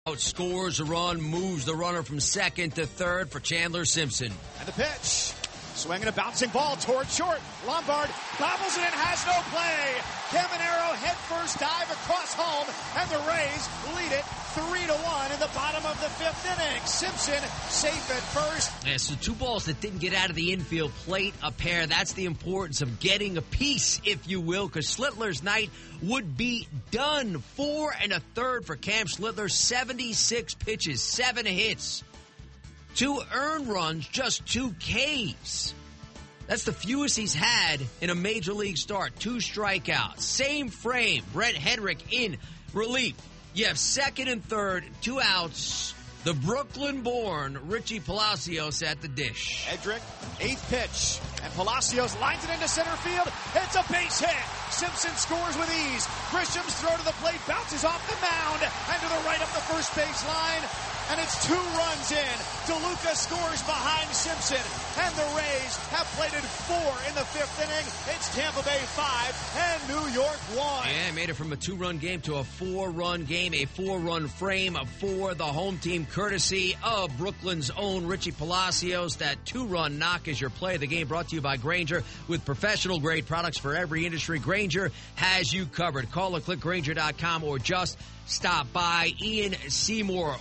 Scores a run, moves the runner from second to third for Chandler Simpson. And the pitch. Swinging a bouncing ball toward short. Lombard gobbles it and has no play. Caminero headfirst dive across home, and the Rays lead it 3-1 in the bottom of the fifth inning. Simpson safe at first. Yeah, so two balls that didn't get out of the infield plate a pair. That's the importance of getting a piece, if you will, because Schlittler's night would be done. 4 1/3 for Cam Schlittler. 76 pitches, 7 hits. 2 earned runs, just 2 Ks. That's the fewest he's had in a major league start. 2 strikeouts. Same frame. Brett Hedrick in relief. You have second and third, 2 outs. The Brooklyn-born Richie Palacios at the dish. Hedrick, 8th pitch. And Palacios lines it into center field. It's a base hit. Simpson scores with ease. Grisham's throw to the plate bounces off the mound and to the right up the first base line. And it's 2 runs in. DeLuca scores behind Simpson. And the Rays have plated 4 in the 5th inning. It's Tampa Bay 5 and New York 1. Yeah, made it from a 2-run game to a 4-run game. A 4-run frame for the home team, courtesy of Brooklyn's own Richie Palacios. That 2-run knock is your play of the game, brought to you by Grainger. With professional-grade products for every industry, Grainger has you covered. Call or click Grainger.com or just stop by. Ian Seymour,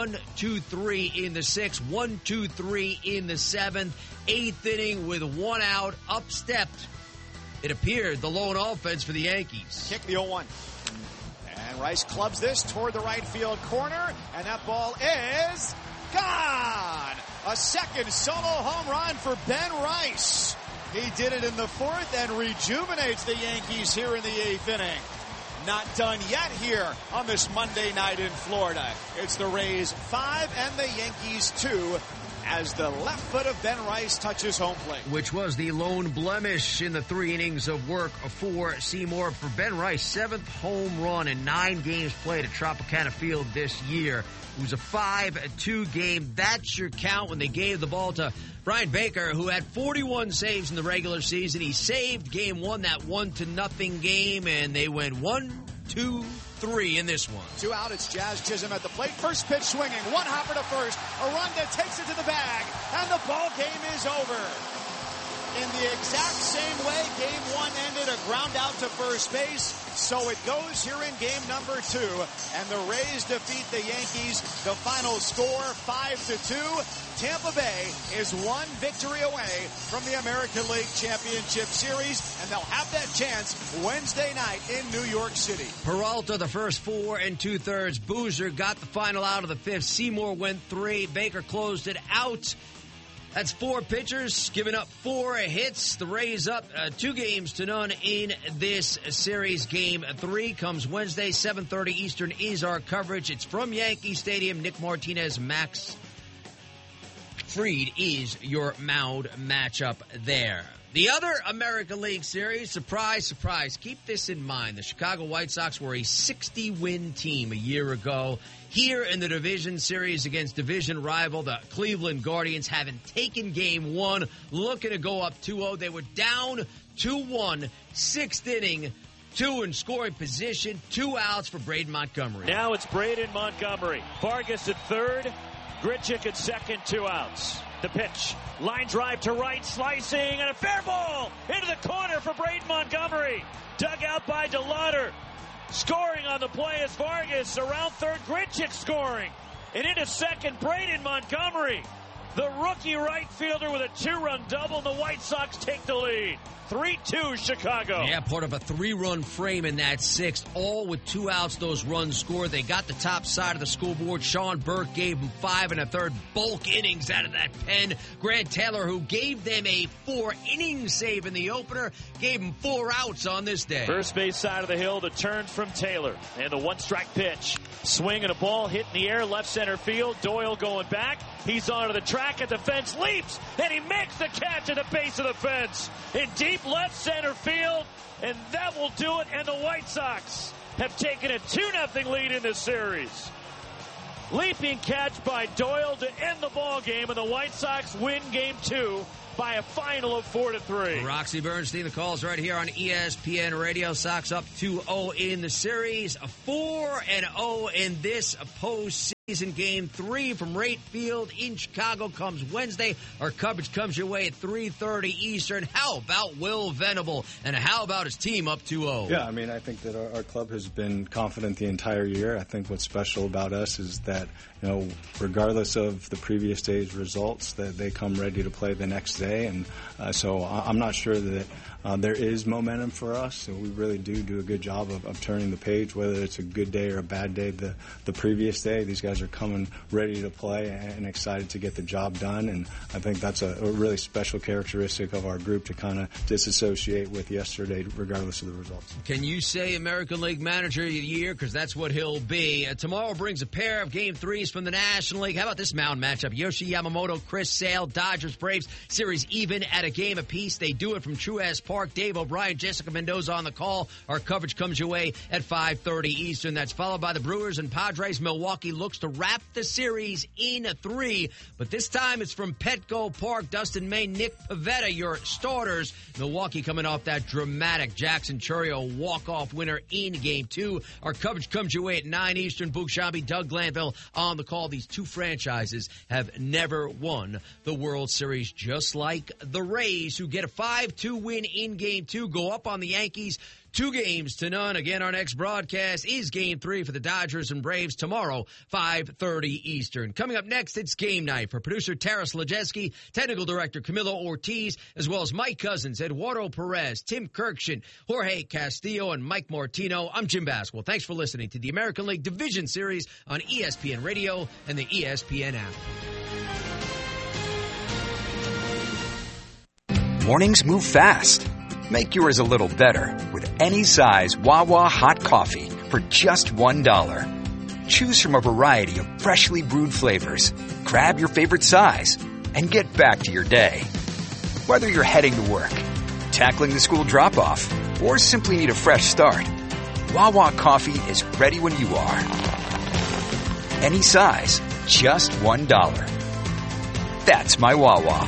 1-2-3 in the 6th, 1-2-3 in the 7th. 8th inning with 1 out, up-stepped. It appeared the lone offense for the Yankees. Kick the 0-1. And Rice clubs this toward the right field corner, and that ball is gone. A second solo home run for Ben Rice. He did it in the 4th and rejuvenates the Yankees here in the 8th inning. Not done yet here on this Monday night in Florida. It's the Rays 5 and the Yankees 2 as the left foot of Ben Rice touches home plate. Which was the lone blemish in the 3 innings of work for Seymour. For Ben Rice, 7th home run in 9 games played at Tropicana Field this year. It was a 5-2 game. That's your count when they gave the ball to Brian Baker, who had 41 saves in the regular season. He saved game 1, that 1-0 game, and they went 1-2-3 in this one. 2 out, it's Jazz Chisholm at the plate. First pitch swinging, 1 hopper to first. Aranda takes it to the bag, and the ball game is over. In the exact same way, game 1 ended, a ground out to first base. So it goes here in game number 2, and the Rays defeat the Yankees. The final score, 5-2. Tampa Bay is 1 victory away from the American League Championship Series, and they'll have that chance Wednesday night in New York City. Peralta, the first 4 2/3. Boozer got the final out of the 5th. Seymour went 3. Baker closed it out. That's 4 pitchers giving up 4 hits. The Rays up 2-0 in this series. Game 3 comes Wednesday, 7:30 Eastern is our coverage. It's from Yankee Stadium. Nick Martinez, Max Fried is your mound matchup there. The other American League Series, surprise, surprise, keep this in mind. The Chicago White Sox were a 60-win team a year ago. Here in the division series against division rival, the Cleveland Guardians, having taken game 1, looking to go up 2-0. They were down 2-1, 6th inning, 2 in scoring position, 2 outs for Braden Montgomery. Now it's Braden Montgomery. Vargas at third, Grichuk at second, 2 outs. The pitch, line drive to right, slicing, and a fair ball into the corner for Braden Montgomery. Dug out by DeLauder. Scoring on the play is Vargas. Around third, Grichuk scoring. And into second, Braden Montgomery. The rookie right fielder with a 2-run double, and the White Sox take the lead. 3-2 Chicago. Yeah, part of a 3-run frame in that 6th, all with 2 outs, those runs scored. They got the top side of the scoreboard. Sean Burke gave them 5 1/3 bulk innings out of that pen. Grant Taylor, who gave them a 4-inning save in the opener, gave them 4 outs on this day. First base side of the hill, the turn from Taylor. And the 1-strike pitch. Swing and a ball hit in the air, left center field. Doyle going back. He's onto the track at the fence, leaps, and he makes the catch at the base of the fence. In deep left center field, and that will do it. And the White Sox have taken a 2-0 lead in this series. Leaping catch by Doyle to end the ball game, and the White Sox win game 2 by a final of 4-3. Roxy Bernstein, the calls right here on ESPN Radio. Sox up 2-0 in the series, 4-0 in this postseason. Game 3 from Rate Field in Chicago comes Wednesday. Our coverage comes your way at 3:30 Eastern. How about Will Venable? And how about his team up 2-0? Yeah, I mean, I think that our club has been confident the entire year. I think what's special about us is that, you know, regardless of the previous day's results, that they come ready to play the next day. And so I'm not sure that there is momentum for us. So we really do a good job of turning the page, whether it's a good day or a bad day the previous day. These guys are coming ready to play and excited to get the job done. And I think that's a really special characteristic of our group, to kind of disassociate with yesterday regardless of the results. Can you say American League Manager of the Year? Because that's what he'll be. Tomorrow brings a pair of Game 3s from the National League. How about this mound matchup? Yoshi Yamamoto, Chris Sale, Dodgers, Braves. Series even at a game apiece. They do it from Truist Park. Dave O'Brien, Jessica Mendoza on the call. Our coverage comes your way at 5:30 Eastern. That's followed by the Brewers and Padres. Milwaukee looks to wrap the series in 3, but this time it's from Petco Park. Dustin May, Nick Pivetta, your starters. Milwaukee coming off that dramatic Jackson Chourio walk-off winner in Game 2. Our coverage comes your way at 9 Eastern. Boog Shambi, Doug Glanville on the call. These two franchises have never won the World Series, just like the Rays, who get a 5-2 win in Game 2, go up on the Yankees 2-0. Again, our next broadcast is Game 3 for the Dodgers and Braves tomorrow, 5:30 Eastern. Coming up next, it's Game Night. For producer Taras Lajeski, technical director Camilo Ortiz, as well as Mike Cousins, Eduardo Perez, Tim Kirkshin, Jorge Castillo, and Mike Martino. I'm Jim Baswell. Thanks for listening to the American League Division Series on ESPN Radio and the ESPN app. Mornings move fast. Make yours a little better with any size Wawa hot coffee for just $1. Choose from a variety of freshly brewed flavors. Grab your favorite size and get back to your day. Whether you're heading to work, tackling the school drop-off, or simply need a fresh start, Wawa coffee is ready when you are. Any size, just $1. That's my Wawa.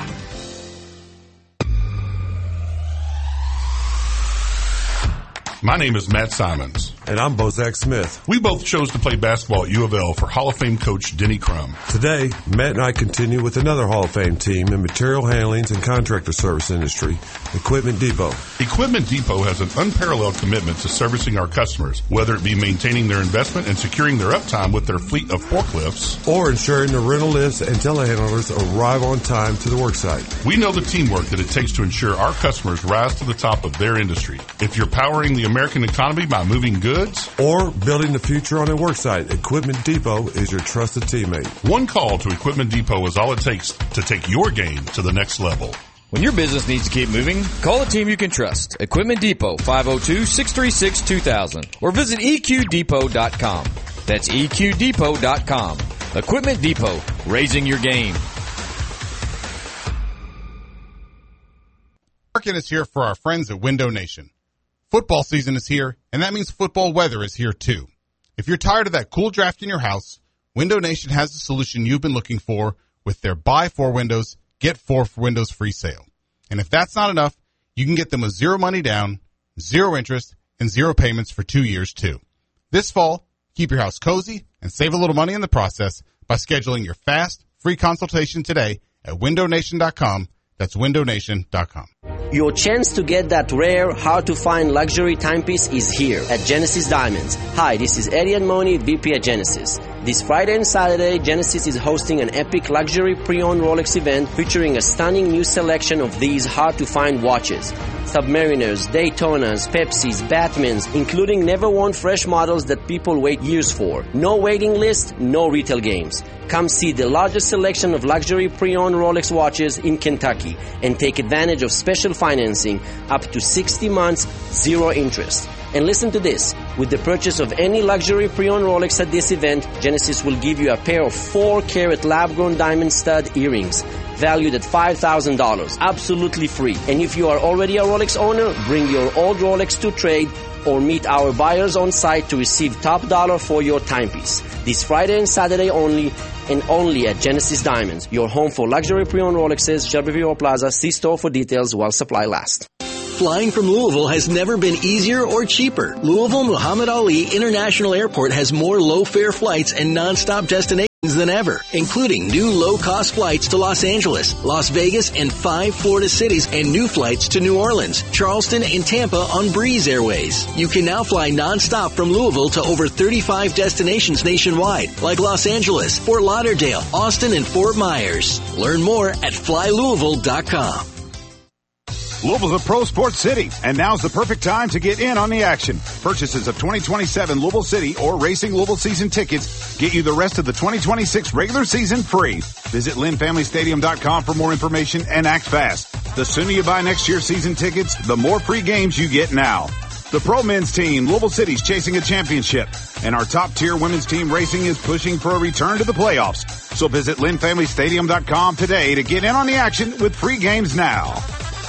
My name is Matt Simons. And I'm Bozak Smith. We both chose to play basketball at U of L for Hall of Fame coach Denny Crum. Today, Matt and I continue with another Hall of Fame team in material handlings and contractor service industry, Equipment Depot. Equipment Depot has an unparalleled commitment to servicing our customers, whether it be maintaining their investment and securing their uptime with their fleet of forklifts, or ensuring the rental lifts and telehandlers arrive on time to the worksite. We know the teamwork that it takes to ensure our customers rise to the top of their industry. If you're powering the American economy by moving goods or building the future on a worksite, Equipment Depot is your trusted teammate. One call to Equipment Depot is all it takes to take your game to the next level. When your business needs to keep moving, call a team you can trust. Equipment Depot, 502-636-2000, or visit EQDepot.com. That's EQDepot.com. Equipment Depot, raising your game. Market is here for our friends at Window Nation. Football season is here, and that means football weather is here too. If you're tired of that cool draft in your house, Window Nation has the solution you've been looking for with their Buy 4 Windows, Get 4 Windows free sale. And if that's not enough, you can get them with zero money down, 0 interest, and 0 payments for 2 years too. This fall, keep your house cozy and save a little money in the process by scheduling your fast, free consultation today at windownation.com. That's windownation.com. Your chance to get that rare, hard-to-find luxury timepiece is here at Genesis Diamonds. Hi, this is Eddie Admoni, VP at Genesis. This Friday and Saturday, Genesis is hosting an epic luxury pre-owned Rolex event featuring a stunning new selection of these hard-to-find watches. Submariners, Daytonas, Pepsis, Batmans, including never-worn fresh models that people wait years for. No waiting list, no retail games. Come see the largest selection of luxury pre-owned Rolex watches in Kentucky and take advantage of special financing up to 60 months, 0 interest. And listen to this. With the purchase of any luxury pre-owned Rolex at this event, Genesis will give you a pair of 4-carat lab-grown diamond stud earrings, valued at $5,000, absolutely free. And if you are already a Rolex owner, bring your old Rolex to trade or meet our buyers on site to receive top dollar for your timepiece. This Friday and Saturday only, and only at Genesis Diamonds, your home for luxury pre-owned Rolexes, Shelbyville Plaza. See store for details while supply lasts. Flying from Louisville has never been easier or cheaper. Louisville Muhammad Ali International Airport has more low-fare flights and non-stop destinations than ever, including new low-cost flights to Los Angeles, Las Vegas, and 5 Florida cities, and new flights to New Orleans, Charleston, and Tampa on Breeze Airways. You can now fly non-stop from Louisville to over 35 destinations nationwide, like Los Angeles, Fort Lauderdale, Austin, and Fort Myers. Learn more at flylouisville.com. Louisville's a pro sports city, and now's the perfect time to get in on the action. Purchases of 2027 Louisville City or Racing Louisville season tickets get you the rest of the 2026 regular season free. Visit LynnFamilyStadium.com for more information and act fast. The sooner you buy next year's season tickets, the more free games you get now. The pro men's team, Louisville City's chasing a championship, and our top-tier women's team racing is pushing for a return to the playoffs. So visit LynnFamilyStadium.com today to get in on the action with free games now.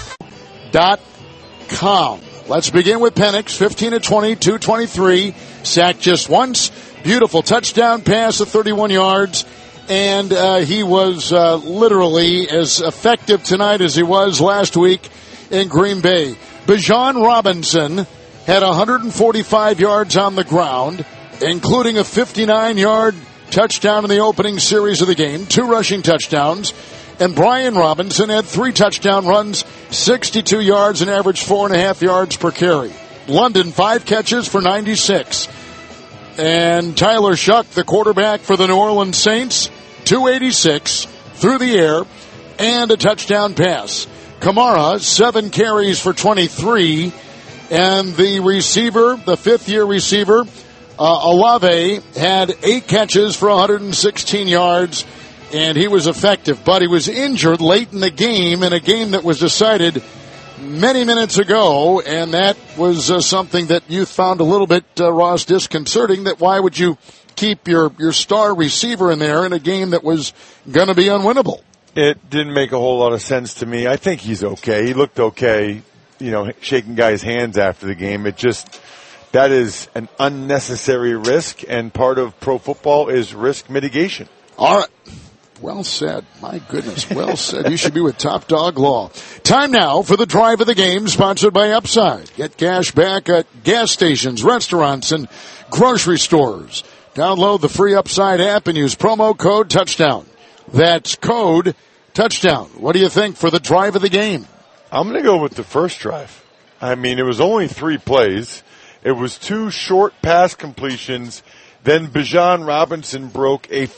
.com. Let's begin with Penix, 15 of 20, 223, sacked just once, beautiful touchdown pass of 31 yards, and he was literally as effective tonight as he was last week in Green Bay. Bijan Robinson had 145 yards on the ground, including a 59-yard touchdown in the opening series of the game, 2 rushing touchdowns. And Brian Robinson had 3 touchdown runs, 62 yards, and averaged 4.5 yards per carry. London, 5 catches for 96. And Tyler Shuck, the quarterback for the New Orleans Saints, 286 through the air and a touchdown pass. Kamara, 7 carries for 23. And the receiver, the 5th-year receiver, Olave, had 8 catches for 116 yards. And he was effective, but he was injured late in the game, in a game that was decided many minutes ago, and that was something that you found a little bit, Ross, disconcerting, that why would you keep your star receiver in there in a game that was going to be unwinnable? It didn't make a whole lot of sense to me. I think he's okay. He looked okay, shaking guys' hands after the game. That is an unnecessary risk, and part of pro football is risk mitigation. All right. Well said. My goodness, well said. You should be with Top Dog Law. Time now for the drive of the game, sponsored by Upside. Get cash back at gas stations, restaurants, and grocery stores. Download the free Upside app and use promo code TOUCHDOWN. That's code TOUCHDOWN. What do you think for the drive of the game? I'm going to go with the first drive. I mean, it was only 3 plays. It was 2 short pass completions. Then Bijan Robinson broke a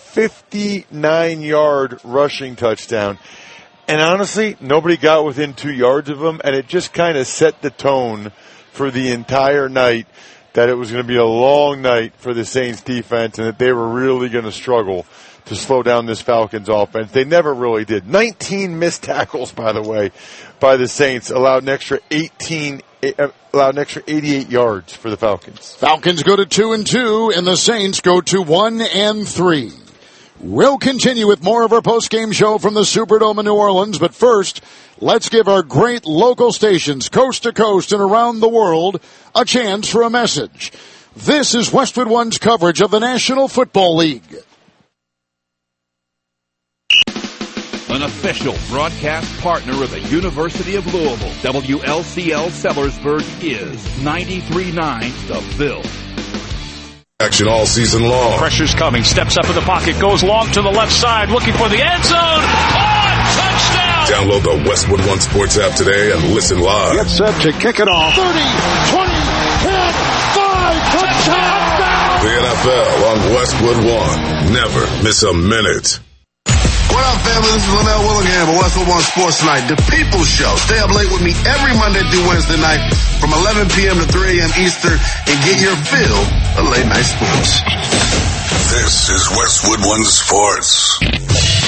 59-yard rushing touchdown. And honestly, nobody got within 2 yards of him, and it just kind of set the tone for the entire night that it was going to be a long night for the Saints defense and that they were really going to struggle to slow down this Falcons offense. They never really did. 19 missed tackles, by the way, by the Saints, allowed an extra 88 yards for the Falcons. Falcons go to 2-2, and the Saints go to 1-3. We'll continue with more of our post-game show from the Superdome in New Orleans, but first, let's give our great local stations, coast to coast and around the world, a chance for a message. This is Westwood One's coverage of the National Football League. An official broadcast partner of the University of Louisville, WLCL Sellersburg is 93.9 The Ville. Action all season long. Pressure's coming. Steps up in the pocket. Goes long to the left side. Looking for the end zone. Touchdown! Download the Westwood One Sports app today and listen live. Get set to kick it off. 30, 20, 10, 5, touchdown! The NFL on Westwood One. Never miss a minute. What up, family? This is Linnell Willingham of Westwood One Sports Tonight, the People's Show. Stay up late with me every Monday through Wednesday night from 11 p.m. to 3 a.m. Eastern and get your fill of late night sports. This is Westwood One Sports.